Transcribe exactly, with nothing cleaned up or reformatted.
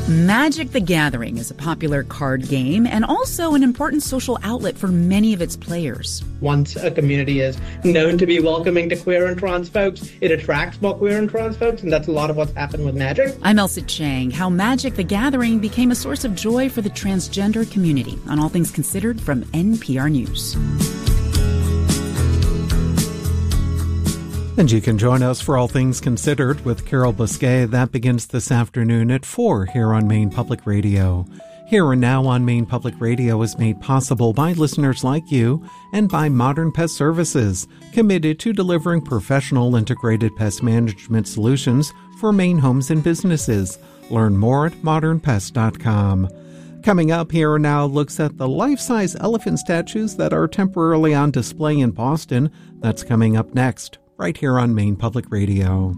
Magic the Gathering is a popular card game and also an important social outlet for many of its players. Once a community is known to be welcoming to queer and trans folks, it attracts more queer and trans folks, and that's a lot of what's happened with Magic. I'm Elsa Chang. How Magic the Gathering became a source of joy for the transgender community on All Things Considered from N P R News. And you can join us for All Things Considered with Carol Bousquet. That begins this afternoon at four here on Maine Public Radio. Here and Now on Maine Public Radio is made possible by listeners like you and by Modern Pest Services, committed to delivering professional integrated pest management solutions for Maine homes and businesses. Learn more at modern pest dot com. Coming up, Here and Now looks at the life-size elephant statues that are temporarily on display in Boston. That's coming up next, right here on Maine Public Radio.